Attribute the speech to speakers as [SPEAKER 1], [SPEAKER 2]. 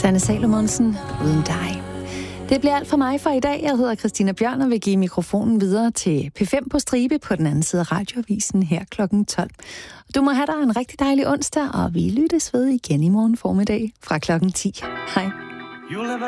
[SPEAKER 1] Sanne Salomonsen, Uden dig. Det bliver alt for mig for i dag. Jeg hedder Christina Bjørn og vil give mikrofonen videre til P5 på stribe på den anden side af radioavisen her klokken 12. Du må have dig en rigtig dejlig onsdag, og vi lyttes ved igen i morgen formiddag fra klokken 10. Hej.